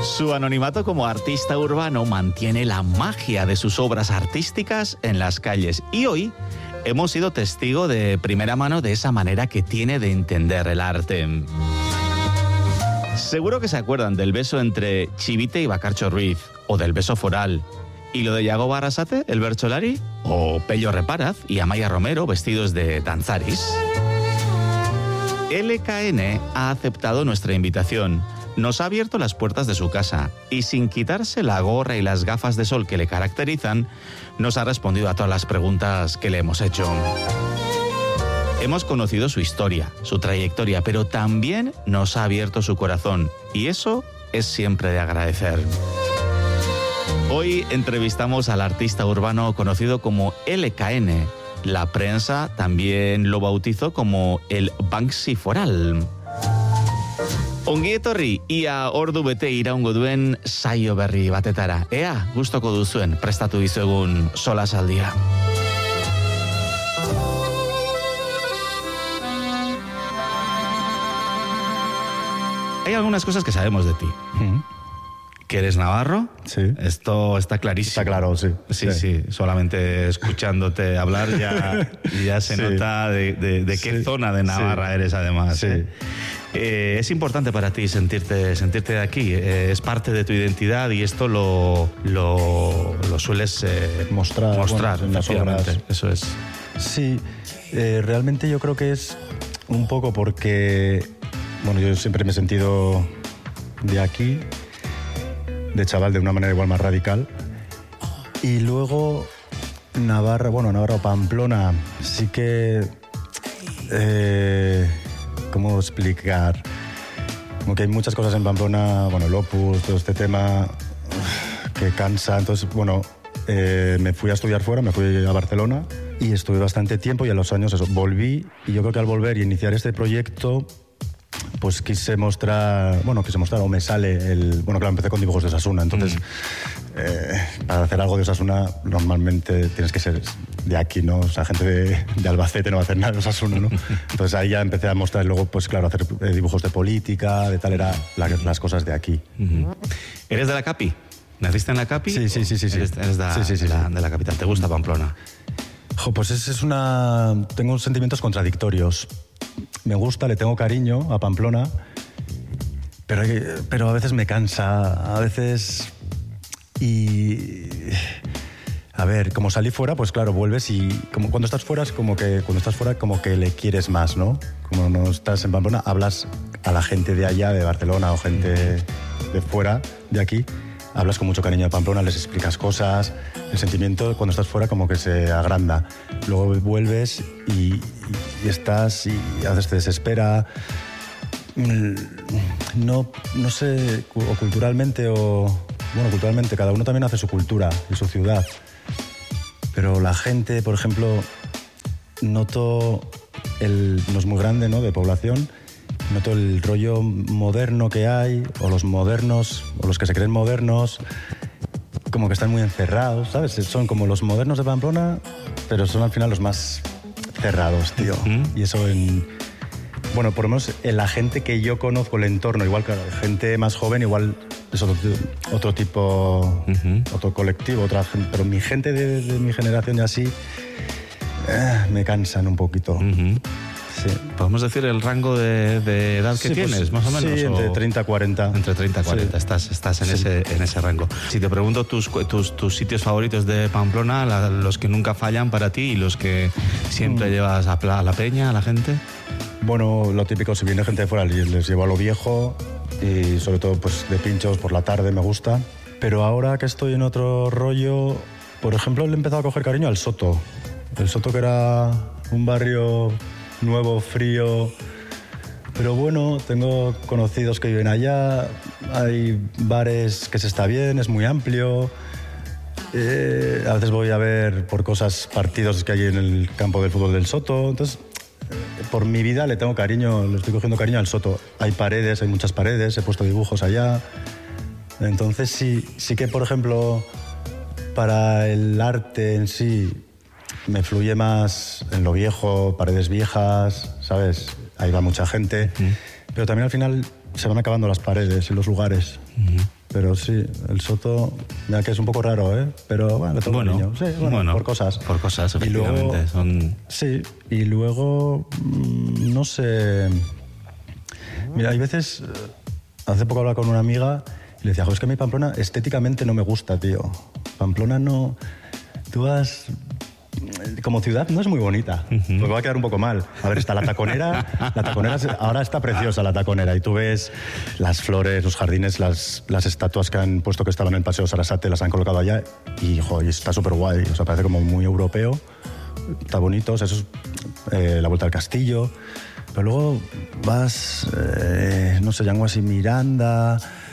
Su anonimato como artista urbano mantiene la magia de sus obras artísticas en las calles. Y hoy hemos sido testigo de primera mano de esa manera que tiene de entender el arte. Seguro que se acuerdan del beso entre Chivite y Bacarcho Ruiz, o del beso foral. ¿Y lo de Yago Barrasate, el Bercholari? ¿O Pello Reparaz y Amaya Romero vestidos de danzaris? LKN ha aceptado nuestra invitación. Nos ha abierto las puertas de su casa y sin quitarse la gorra y las gafas de sol que le caracterizan, nos ha respondido a todas las preguntas que le hemos hecho. Hemos conocido su historia, su trayectoria, pero también nos ha abierto su corazón y eso es siempre de agradecer. Hoy entrevistamos al artista urbano conocido como LKN. La prensa también lo bautizó como el Banksy foral. Ongi etorri, ia ordu bete iraungo duen saio berri batetara. Ea, gustoko duzuen, prestatu dizuegun solasaldia. Hay algunas cosas que sabemos de ti. Que eres navarro. Sí. Esto está clarísimo. Está claro, sí. Sí. Solamente escuchándote hablar ya se nota de qué zona de Navarra eres, además. Sí. Es importante para ti sentirte de aquí. Es parte de tu identidad y esto lo sueles mostrar bueno, en las obras. Eso es. Sí, realmente yo creo que es un poco porque, bueno, yo siempre me he sentido de aquí, de chaval, de una manera igual más radical. Y luego Navarra o Pamplona, sí que... ¿cómo explicar? Como que hay muchas cosas en Pamplona, bueno, el Opus, todo este tema que cansa. Entonces, bueno, me fui a estudiar fuera, me fui a Barcelona y estuve bastante tiempo y a los años volví. Y yo creo que al volver y iniciar este proyecto, pues quise mostrar, o me sale bueno, claro, empecé con dibujos de Osasuna, entonces para hacer algo de Osasuna normalmente tienes que ser de aquí, ¿no? O sea, gente de Albacete no va a hacer nada de Osasuna, ¿no? Entonces ahí ya empecé a mostrar, luego, pues claro, hacer dibujos de política, de tal, era las cosas de aquí. ¿Eres de la Capi? ¿Naciste en la Capi? Sí. Eres de la capital. ¿Te gusta Pamplona? Pues tengo sentimientos contradictorios. Me gusta, le tengo cariño a Pamplona, pero a veces me cansa, a veces... Y... A ver, como salí fuera, pues claro, vuelves y como cuando estás fuera como que le quieres más, ¿no? Como no estás en Pamplona, hablas a la gente de allá, de Barcelona, o gente de fuera, de aquí, hablas con mucho cariño de Pamplona, les explicas cosas, el sentimiento cuando estás fuera como que se agranda. Luego vuelves y estás y a veces te desespera. No sé, o culturalmente Bueno, culturalmente cada uno también hace su cultura y su ciudad. Pero la gente, por ejemplo, noto no es muy grande, ¿no?, de población, noto el rollo moderno que hay, o los modernos, o los que se creen modernos, como que están muy encerrados, ¿sabes? Son como los modernos de Pamplona, pero son al final los más cerrados, tío. Y eso bueno, por lo menos en la gente que yo conozco, el entorno, igual que gente más joven, igual es otro tipo, otro colectivo, otra gente, pero mi gente de mi generación y así me cansan un poquito. Sí. ¿Podemos decir el rango de edad que tienes, pues, más o menos? Sí, entre 30 y 40. Entre 30 y 40, sí. estás en ese rango. Si te pregunto tus sitios favoritos de Pamplona, los que nunca fallan para ti y los que siempre llevas a la peña, a la gente. Bueno, lo típico, si viene gente de fuera, les llevo a lo viejo y sobre todo pues de pinchos por la tarde me gusta. Pero ahora que estoy en otro rollo, por ejemplo, le he empezado a coger cariño al Soto. El Soto, que era un barrio nuevo, frío, pero bueno, tengo conocidos que viven allá, hay bares que se está bien, es muy amplio. A veces voy a ver por partidos que hay en el campo de fútbol del Soto, entonces por mi vida le estoy cogiendo cariño al Soto. Hay muchas paredes, he puesto dibujos allá. Entonces sí que, por ejemplo, para el arte en sí me fluye más en lo viejo, paredes viejas, ¿sabes? Ahí va mucha gente. Pero también al final se van acabando las paredes y los lugares. Pero sí, el Soto, mira que es un poco raro, ¿eh? Pero bueno, tengo cariño. Sí, bueno, por cosas. Por cosas, efectivamente. Sí, y luego, no sé... Mira, hay veces... Hace poco hablaba con una amiga y le decía, es que a mí Pamplona estéticamente no me gusta, tío. Pamplona no... Tú vas... Como ciudad no es muy bonita, me va a quedar un poco mal. A ver, está la Taconera ahora está preciosa la Taconera, y tú ves las flores, los jardines, las estatuas que han puesto que estaban en el Paseo Sarasate, las han colocado allá, y está súper guay, o sea, parece como muy europeo, está bonito, o sea, eso es la Vuelta al Castillo, pero luego vas, no sé, Yanguas y Miranda,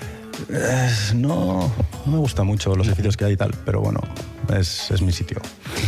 no me gusta mucho los edificios que hay y tal, pero bueno, es mi sitio.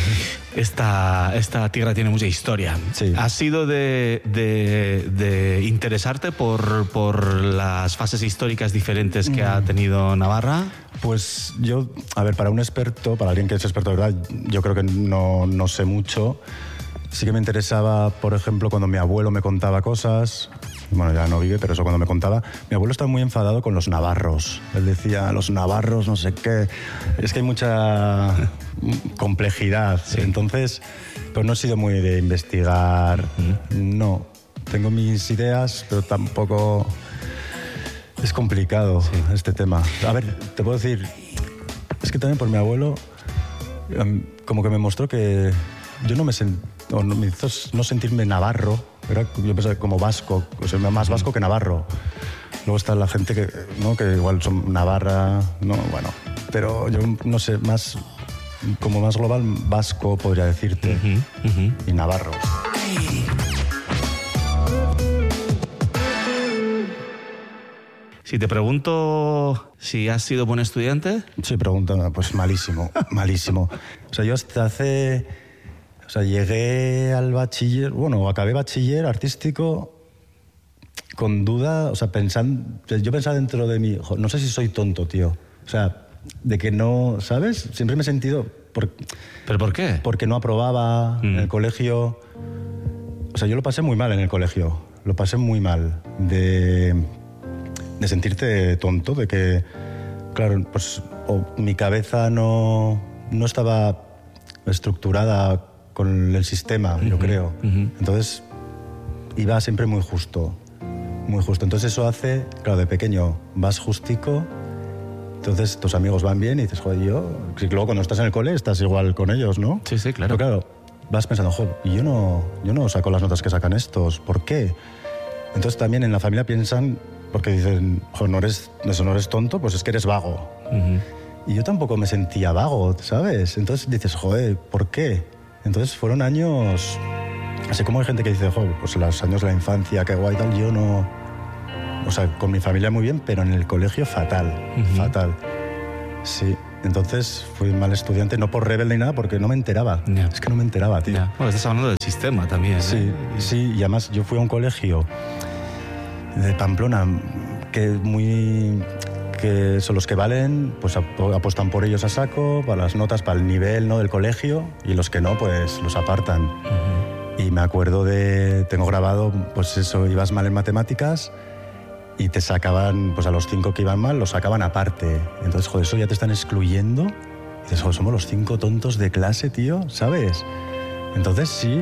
Esta tierra tiene mucha historia. Sí. ¿Has sido de interesarte por las fases históricas diferentes que ha tenido Navarra? Pues yo, a ver, para un experto, para alguien que es experto de verdad, yo creo que no sé mucho. Sí que me interesaba, por ejemplo, cuando mi abuelo me contaba cosas. Bueno, ya no vive, pero eso cuando me contaba. Mi abuelo estaba muy enfadado con los navarros. Él decía, los navarros, no sé qué. Es que hay mucha complejidad. Sí. Entonces, pues no he sido muy de investigar. No. Tengo mis ideas, pero tampoco... Es complicado este tema. A ver, te puedo decir... Es que también por mi abuelo, como que me mostró que yo me hizo no sentirme navarro. Yo pensaba como vasco, o sea, más vasco que navarro. Luego está la gente que igual son navarra, bueno. Pero yo no sé, como más global, vasco podría decirte, y navarro. Si te pregunto si has sido buen estudiante... Sí, pregúntame, pues malísimo, malísimo. O sea, yo hasta llegué al bachiller, acabé bachiller artístico con duda, o sea, yo pensaba dentro de mí, no sé si soy tonto, tío. O sea, de que no, ¿sabes? Siempre me he sentido... ¿Pero por qué? Porque no aprobaba en el colegio. O sea, yo lo pasé muy mal en el colegio. Lo pasé muy mal. De sentirte tonto, de que, claro, pues mi cabeza no estaba estructurada con el sistema, yo creo. Entonces, iba siempre muy justo, muy justo. Entonces eso hace, claro, de pequeño vas justico, entonces tus amigos van bien y dices, joder, luego cuando estás en el cole estás igual con ellos, ¿no? Sí, sí, claro. Pero claro, vas pensando, joder, y yo no saco las notas que sacan estos, ¿por qué? Entonces también en la familia piensan, porque dicen, joder, no eres tonto, pues es que eres vago. Y yo tampoco me sentía vago, ¿sabes? Entonces dices, joder, ¿por qué? Entonces fueron años... Así como hay gente que dice, joder, pues los años de la infancia, qué guay y tal, yo no... O sea, con mi familia muy bien, pero en el colegio fatal, fatal. Sí, entonces fui mal estudiante, no por rebelde ni nada, porque no me enteraba. Yeah. Es que no me enteraba, tío. Yeah. Bueno, estás hablando del sistema también. Sí, sí, y además yo fui a un colegio de Pamplona que son los que valen, pues apuestan por ellos a saco, para las notas, para el nivel, ¿no?, del colegio, y los que no, pues los apartan. Y me acuerdo tengo grabado, pues eso, ibas mal en matemáticas y te sacaban, pues a los 5 que iban mal, los sacaban aparte. Entonces, joder, eso ya te están excluyendo. Y dices, joder, somos los 5 tontos de clase, tío, ¿sabes? Entonces, sí,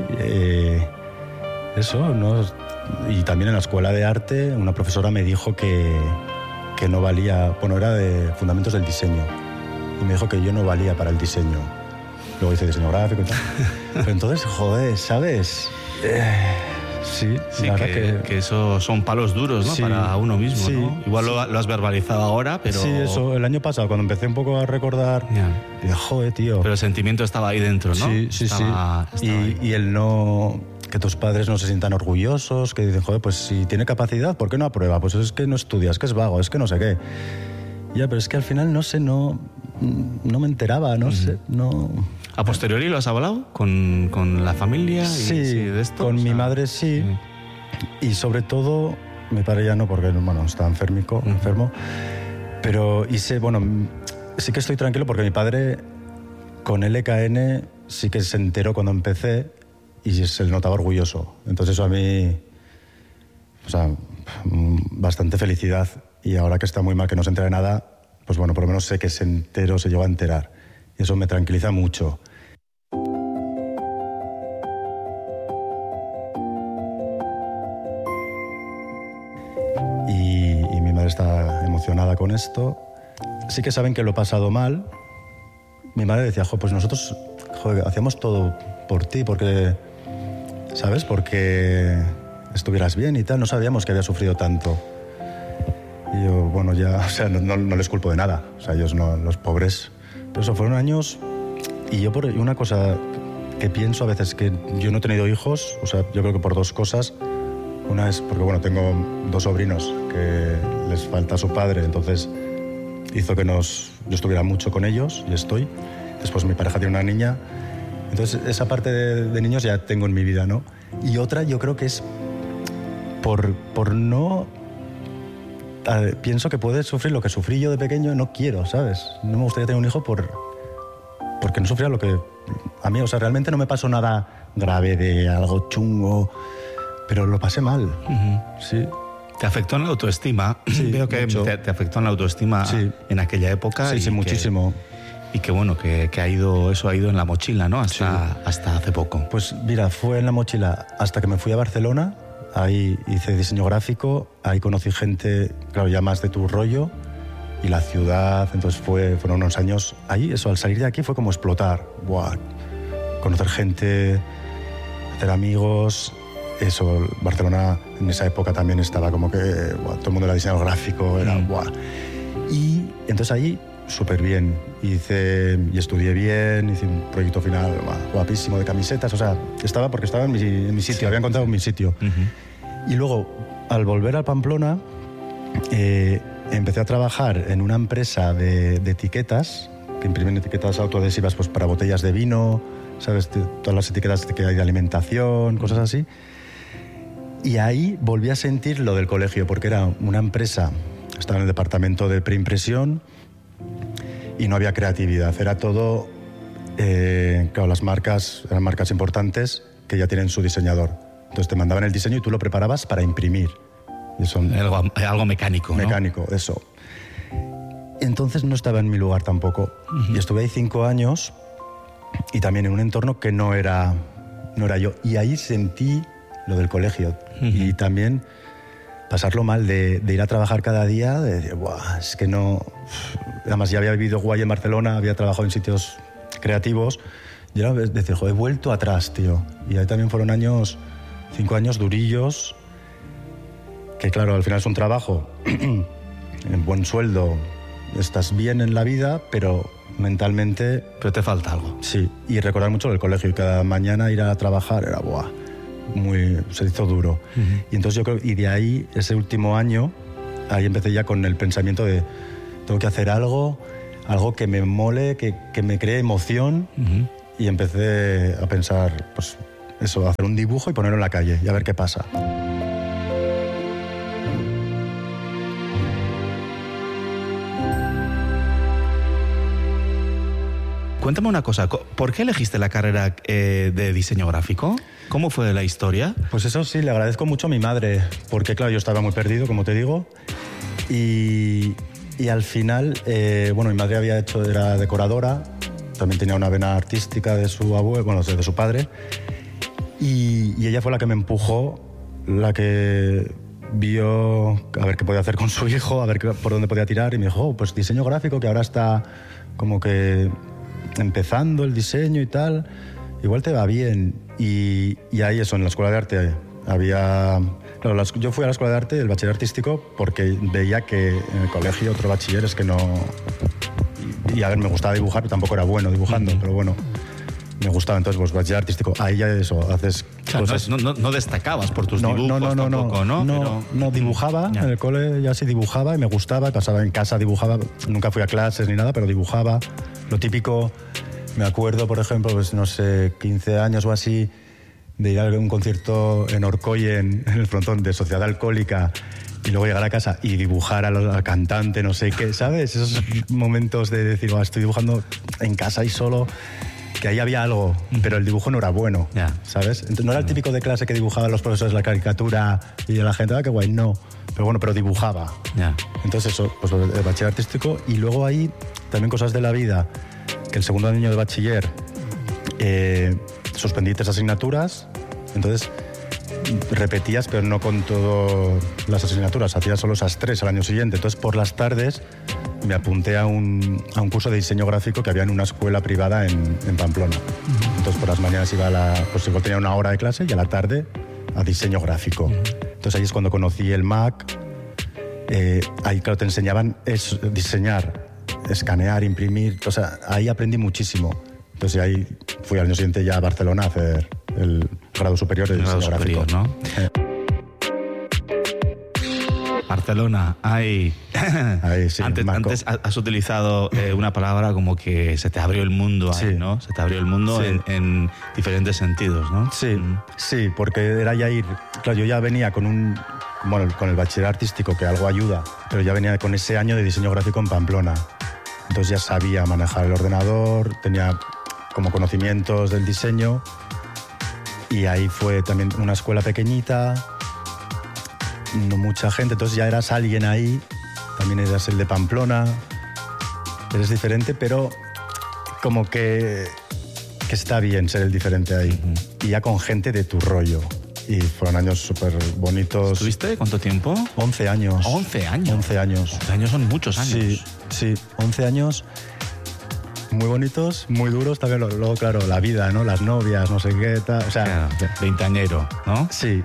eso, ¿no? Y también en la escuela de arte, una profesora me dijo que no valía, era de fundamentos del diseño. Y me dijo que yo no valía para el diseño. Luego hice diseño gráfico y tal. Pero entonces, joder, ¿sabes? Sí, que eso son palos duros, ¿no? Sí, para uno mismo, sí, ¿no? Igual sí. Lo has verbalizado ahora, pero... Sí, eso, el año pasado, cuando empecé un poco a recordar, dije, joder, tío. Pero el sentimiento estaba ahí dentro, ¿no? Sí. Y el no... Que tus padres no se sientan orgullosos, que dicen, joder, pues si tiene capacidad, ¿por qué no aprueba? Pues es que no estudias, que es vago, es que no sé qué. Ya, pero es que al final, no sé, no me enteraba, no sé, no... ¿A posteriori lo has hablado con la familia? Sí, de esto, con mi madre sí. Y sobre todo, mi padre ya no, porque estaba enfermo. Pero sí que estoy tranquilo porque mi padre con LKN sí que se enteró cuando empecé y se le notaba orgulloso. Entonces eso a mí, bastante felicidad. Y ahora que está muy mal, que no se entera de nada, pues bueno, por lo menos sé que se llegó a enterar. Y eso me tranquiliza mucho. Y mi madre está emocionada con esto. Sí que saben que lo he pasado mal. Mi madre decía, pues nosotros hacíamos todo por ti, porque, ¿sabes? Porque estuvieras bien y tal. No sabíamos que había sufrido tanto. Y yo, bueno, ya, o sea, no les culpo de nada. O sea, ellos no, los pobres. Pero eso fueron años. Y yo, por una cosa que pienso a veces, que yo no he tenido hijos, o sea, yo creo que por dos cosas. Una es porque, bueno, tengo 2 sobrinos que les falta su padre, entonces hizo que yo estuviera mucho con ellos, y estoy. Después mi pareja tiene una niña. Entonces esa parte de niños ya tengo en mi vida, ¿no? Y otra yo creo que es por no... pienso que puedes sufrir lo que sufrí yo de pequeño, no quiero, ¿sabes? No me gustaría tener un hijo porque no sufría lo que... A mí, o sea, realmente no me pasó nada grave de algo chungo, pero lo pasé mal, sí. ¿Te afectó en la autoestima? Sí, veo que te afectó en la autoestima en aquella época. Sí, muchísimo. Y que bueno, que ha ido en la mochila, ¿no? Hasta hace poco. Pues mira, fue en la mochila hasta que me fui a Barcelona. Ahí hice diseño gráfico, ahí conocí gente, claro, ya más de tu rollo, y la ciudad, entonces fueron unos años. Ahí, eso, al salir de aquí fue como explotar. ¡Buah! Conocer gente, hacer amigos. Eso, Barcelona en esa época también estaba como que todo el mundo era diseñador gráfico, era ¡buah! Y entonces ahí súper bien, y estudié bien, hice un proyecto final guapísimo de camisetas, o sea, estaba en mi sitio, había encontrado mi sitio. Y luego, al volver a Pamplona, empecé a trabajar en una empresa de etiquetas, que imprimen etiquetas autoadhesivas pues, para botellas de vino, ¿sabes? Todas las etiquetas que hay de alimentación, cosas así. Y ahí volví a sentir lo del colegio, porque era una empresa, estaba en el departamento de preimpresión y no había creatividad. Era todo, claro, las marcas eran marcas importantes que ya tienen su diseñador. Entonces te mandaban el diseño y tú lo preparabas para imprimir. Y eso, algo mecánico, ¿no? Mecánico, eso. Entonces no estaba en mi lugar tampoco. Y estuve ahí 5 años y también en un entorno que no era yo. Y ahí sentí lo del colegio. Y también pasarlo mal de ir a trabajar cada día, de decir, ¡buah! Es que no... Además ya había vivido guay en Barcelona, había trabajado en sitios creativos. Y era decir, joder, he vuelto atrás, tío. Y ahí también fueron 5 años durillos, que claro, al final es un trabajo, en buen sueldo, estás bien en la vida, pero mentalmente... Pero te falta algo. Sí, y recordar mucho el colegio, y cada mañana ir a trabajar era, ¡buah! Se hizo duro. Y entonces yo creo, y de ahí, ese último año, ahí empecé ya con el pensamiento de tengo que hacer algo que me mole, que me cree emoción, y empecé a pensar, pues eso, hacer un dibujo y ponerlo en la calle y a ver qué pasa. Cuéntame una cosa, ¿por qué elegiste la carrera de diseño gráfico? ¿Cómo fue la historia? Pues eso sí, le agradezco mucho a mi madre, porque claro, yo estaba muy perdido, como te digo, y al final, bueno, mi madre era decoradora, también tenía una vena artística de su abuelo, bueno, de su padre, y ella fue la que me empujó, la que vio a ver qué podía hacer con su hijo, a ver por dónde podía tirar, y me dijo, pues diseño gráfico, que ahora está como que empezando el diseño y tal, igual te va bien. Y ahí eso, en la escuela de arte había... Claro, yo fui a la escuela de arte, el bachiller artístico, porque veía que en el colegio otro bachiller es que no... Y a ver, me gustaba dibujar, pero tampoco era bueno dibujando, pero bueno, me gustaba. Entonces, pues bachiller artístico, ahí ya eso, haces cosas... No destacabas por tus dibujos tampoco, ¿no? No, dibujaba, en el cole ya sí dibujaba y me gustaba, y pasaba en casa, dibujaba, nunca fui a clases ni nada, pero dibujaba. Lo típico, me acuerdo, por ejemplo, pues no sé, 15 años o así, de ir a un concierto en Orcoyen, en el frontón de Sociedad Alcohólica, y luego llegar a casa y dibujar al cantante, no sé qué, ¿sabes? Esos momentos de decir, estoy dibujando en casa y solo, que ahí había algo, pero el dibujo no era bueno, ¿sabes? Entonces, no era el típico de clase que dibujaban los profesores la caricatura y la gente, qué guay, no. pero dibujaba. Ya. Entonces eso, pues el bachiller artístico. Y luego ahí también cosas de la vida, que el segundo año de bachiller suspendí 3 asignaturas, entonces repetías, pero no con todas las asignaturas, hacías solo esas 3 al año siguiente. Entonces por las tardes me apunté a un curso de diseño gráfico que había en una escuela privada en Pamplona. Entonces por las mañanas pues igual tenía 1 hora de clase y a la tarde a diseño gráfico. Entonces ahí es cuando conocí el Mac. Ahí claro, te enseñaban diseñar, escanear, imprimir. O sea, ahí aprendí muchísimo. Entonces ahí fui al año siguiente ya a Barcelona a hacer el grado superior de diseño gráfico. ¿No? Barcelona, ahí sí, antes has utilizado una palabra como que se te abrió el mundo ahí, sí. ¿No? Se te abrió el mundo en diferentes sentidos, ¿no? Sí, sí, porque era ya ir... Claro, yo ya venía con el bachiller artístico, que algo ayuda, pero ya venía con ese año de diseño gráfico en Pamplona. Entonces ya sabía manejar el ordenador, tenía como conocimientos del diseño, y ahí fue también una escuela pequeñita, no mucha gente, entonces ya eras alguien ahí, también eras el de Pamplona, eres diferente, pero como que está bien ser el diferente ahí, y ya con gente de tu rollo. Y fueron años súper bonitos. ¿Estuviste cuánto tiempo? 11 años. ¿11 años? 11 años. 11 años son muchos años. Sí, 11 años muy bonitos, muy duros también. Luego, claro, la vida, ¿no? Las novias, no sé qué, tal. O sea, claro, veinteañero, ¿no? Sí,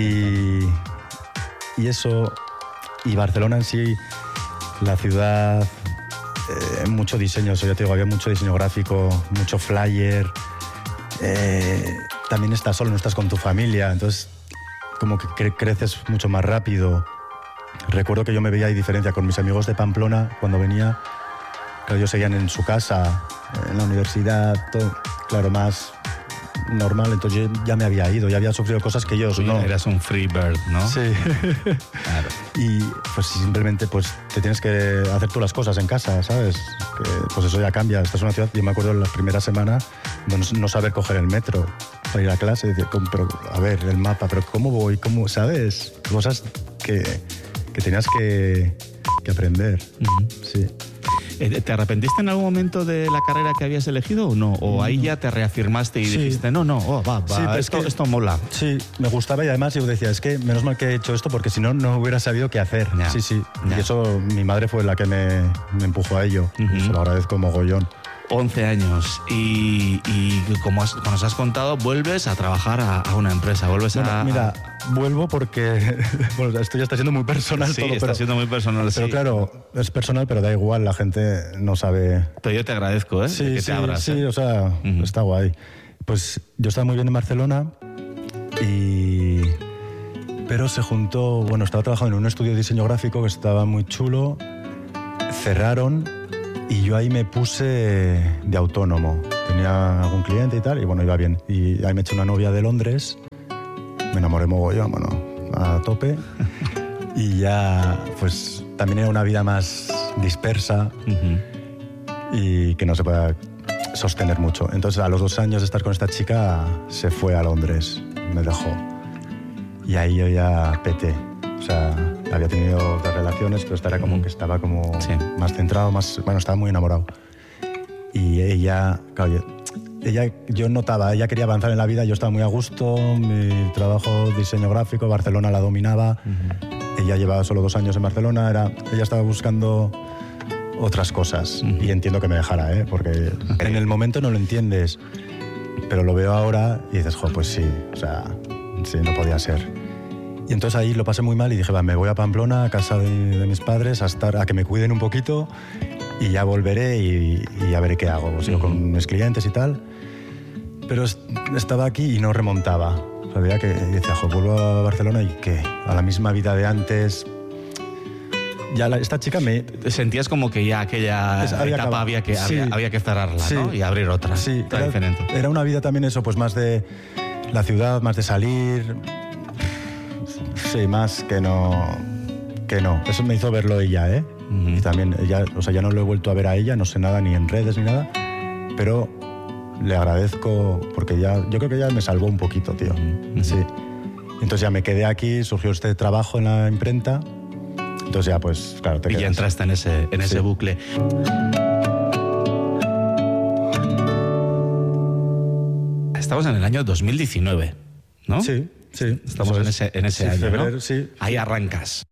y eso, y Barcelona en sí, la ciudad, mucho diseño, eso ya te digo, había mucho diseño gráfico, mucho flyer, también estás solo, no estás con tu familia, entonces como que creces mucho más rápido. Recuerdo que yo me veía ahí diferencia con mis amigos de Pamplona cuando venía, claro, ellos seguían en su casa, en la universidad, todo, claro, más normal, entonces yo ya me había ido, ya había sufrido cosas que ellos no. Eras un free bird, ¿no? Sí. Claro. Y pues simplemente pues te tienes que hacer tú las cosas en casa, ¿sabes? Que, pues eso ya cambia. Esta es una ciudad, yo me acuerdo en la primera semana no saber coger el metro para ir a clase, decir, pero a ver, el mapa, pero ¿cómo voy? ¿Cómo? ¿Sabes? Cosas que tenías que aprender. Sí. ¿Te arrepentiste en algún momento de la carrera que habías elegido o no? ¿O ahí ya te reafirmaste y dijiste, va, sí, esto mola? Sí, me gustaba y además yo decía, es que menos mal que he hecho esto porque si no, no hubiera sabido qué hacer. Ya, sí. Ya. Y eso, mi madre fue la que me empujó a ello. Y se lo agradezco mogollón. 11 años y como nos has contado, vuelves a trabajar a una empresa, Mira, vuelvo porque bueno, esto ya está siendo muy personal. Sí, todo, está siendo muy personal. Pero sí. Claro, es personal, pero da igual, la gente no sabe. Pero yo te agradezco, que te abras. Sí, o sea, está guay. Pues yo estaba muy bien en Barcelona pero se juntó, estaba trabajando en un estudio de diseño gráfico que estaba muy chulo, cerraron. Y yo ahí me puse de autónomo. Tenía algún cliente y tal, y iba bien. Y ahí me eché una novia de Londres, me enamoré mogollón, a tope. Y ya, pues, también era una vida más dispersa y que no se pueda sostener mucho. Entonces, a los 2 años de estar con esta chica, se fue a Londres, me dejó. Y ahí yo ya peté. O sea, había tenido otras relaciones, pero esta era como que estaba como más centrado, estaba muy enamorado. Y ella, claro, yo notaba, ella quería avanzar en la vida, yo estaba muy a gusto, mi trabajo, diseño gráfico, Barcelona la dominaba. Ella llevaba solo 2 años en Barcelona, ella estaba buscando otras cosas. Y entiendo que me dejara, porque en el momento no lo entiendes, pero lo veo ahora y dices, pues sí, o sea, sí, no podía ser. Y entonces ahí lo pasé muy mal y dije, me voy a Pamplona, a casa de mis padres, a que me cuiden un poquito y ya volveré y ya veré qué hago. Sigo con mis clientes y tal. Pero estaba aquí y no remontaba. O sea, veía que decía, vuelvo a Barcelona y ¿qué? A la misma vida de antes. Ya esta chica me... Sentías como que ya aquella etapa había que cerrarla, ¿no? Y abrir otra. Sí, era diferente. Era una vida también eso, pues más de la ciudad, más de salir... Sí, más que no. Eso me hizo verlo ella, Y también ella, ya no lo he vuelto a ver a ella, no sé nada ni en redes ni nada, pero le agradezco porque yo creo que ella me salvó un poquito, tío. Sí. Entonces ya me quedé aquí, surgió este trabajo en la imprenta Entonces ya, pues, claro, te Y quedas. ya entraste en ese bucle. Estamos en el año 2019, ¿no? Sí. Estamos en ese año, febrero, ¿no? sí. Ahí arrancas.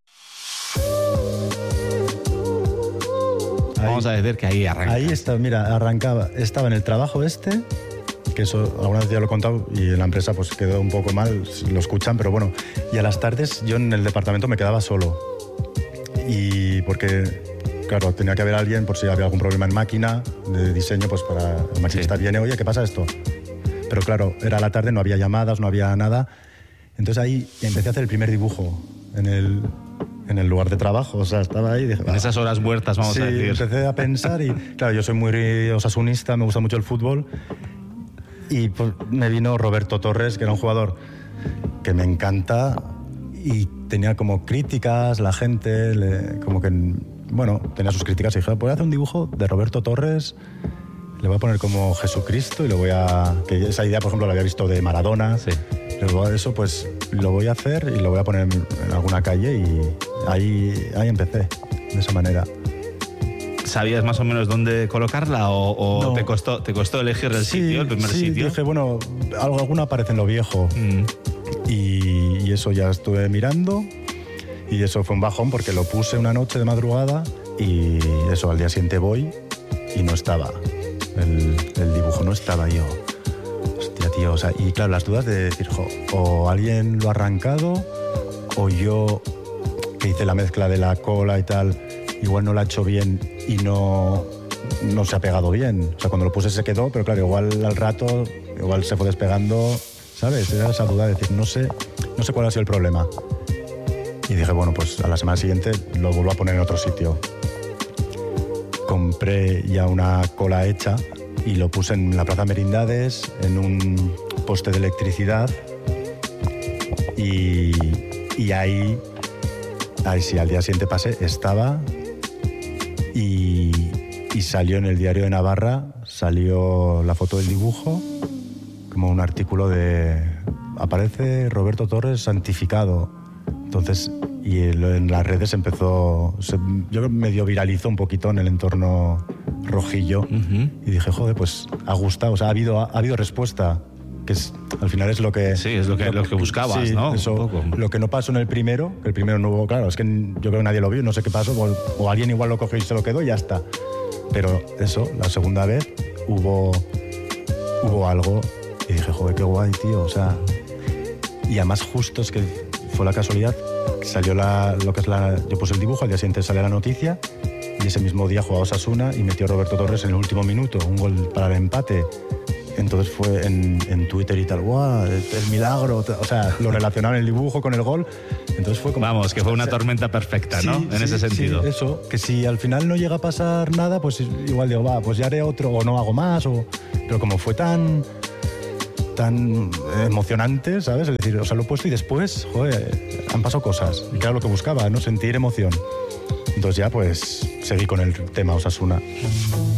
Vamos a decir que ahí arrancas. Ahí está, mira, estaba en el trabajo que eso alguna vez ya lo he contado y en la empresa pues quedó un poco mal, lo escuchan, pero bueno. Y a las tardes yo en el departamento me quedaba solo. Y porque, claro, tenía que haber alguien por si había algún problema en máquina de diseño, pues para el maquinista viene, oye, ¿qué pasa esto? Pero claro, era la tarde, no había llamadas, no había nada. Entonces ahí empecé a hacer el primer dibujo en el lugar de trabajo. O sea, estaba ahí y dije... En esas horas muertas, vamos a decir. Sí, empecé a pensar y, claro, yo soy muy osasunista, me gusta mucho el fútbol. Y pues, me vino Roberto Torres, que era un jugador que me encanta y tenía como críticas, la gente, como que, bueno, tenía sus críticas y dije, voy a hacer un dibujo de Roberto Torres, le voy a poner como Jesucristo y que esa idea, por ejemplo, la había visto de Maradona. Sí. Luego eso, pues lo voy a hacer y lo voy a poner en alguna calle y ahí empecé, de esa manera. ¿Sabías más o menos dónde colocarla o No. te costó elegir el sitio, el primer sitio? Dije, bueno, alguna aparece en lo viejo. Y eso ya estuve mirando y eso fue un bajón porque lo puse una noche de madrugada y eso, al día siguiente voy y no estaba. El dibujo no estaba, yo. Hostia, tío, o sea, y claro, las dudas de decir, o alguien lo ha arrancado o yo, que hice la mezcla de la cola y tal, igual no la ha hecho bien y no se ha pegado bien. O sea, cuando lo puse se quedó, pero claro, igual al rato, igual se fue despegando, ¿sabes? Era esa duda de decir, no sé cuál ha sido el problema. Y dije, bueno, pues a la semana siguiente lo vuelvo a poner en otro sitio. Compré ya una cola hecha y lo puse en la Plaza Merindades, en un poste de electricidad. Y ahí sí, al día siguiente pasé, estaba y salió en el Diario de Navarra, salió la foto del dibujo, como un artículo aparece Roberto Torres santificado. Entonces, y en las redes yo creo que medio viralizó un poquito en el entorno rojillo. Y dije, joder, pues ha gustado, o sea, ha habido respuesta, que al final es lo que... Sí, es lo que buscabas, sí, ¿no? Eso, un poco. lo que no pasó en el primero, que el primero no hubo, claro, es que yo creo que nadie lo vio, no sé qué pasó, o alguien igual lo cogió y se lo quedó y ya está. Pero eso, la segunda vez hubo algo y dije, joder, qué guay, tío, o sea... Y además justo es que fue la casualidad, salió yo puse el dibujo, al día siguiente sale la noticia y ese mismo día jugaba Osasuna y metió Roberto Torres en el último minuto, un gol para el empate. Entonces fue en Twitter y tal, ¡guau! El milagro, o sea, lo relacionaban el dibujo con el gol. Entonces fue como... Vamos, que fue una tormenta perfecta, ¿no? En ese sentido. Sí, eso, que si al final no llega a pasar nada, pues igual digo, pues ya haré otro o no hago más, pero como fue tan emocionante, ¿sabes? Es decir, o sea, lo he puesto y después, joder, han pasado cosas. Y claro, lo que buscaba, ¿no? Sentir emoción. Entonces ya, pues, seguí con el tema Osasuna.